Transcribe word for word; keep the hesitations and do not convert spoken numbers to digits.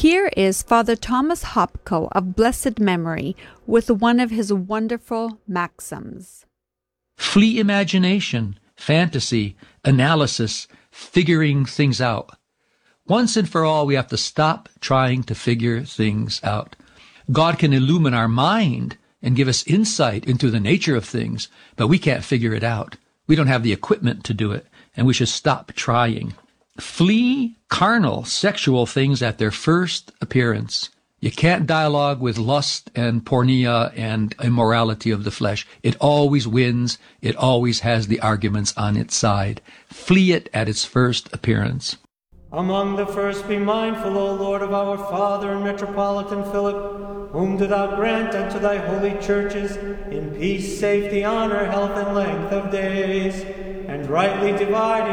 Here is Father Thomas Hopko of blessed memory with one of his wonderful maxims. Flee imagination, fantasy, analysis, figuring things out. Once and for all, we have to stop trying to figure things out. God can illumine our mind and give us insight into the nature of things, but we can't figure it out. We don't have the equipment to do it, and we should stop trying. Flee carnal, sexual things at their first appearance. You can't dialogue with lust and porneia and immorality of the flesh. It always wins. It always has the arguments on its side. Flee it at its first appearance. Among the first be mindful, O Lord, of our Father and Metropolitan Philip, whom do thou grant unto thy holy churches in peace, safety, honor, health, and length of days, and rightly dividing